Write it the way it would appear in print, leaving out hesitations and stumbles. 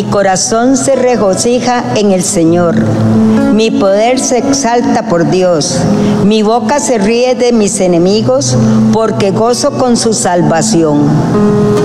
Mi corazón se regocija en el Señor. Mi poder se exalta por Dios. Mi boca se ríe de mis enemigos porque gozo con su salvación.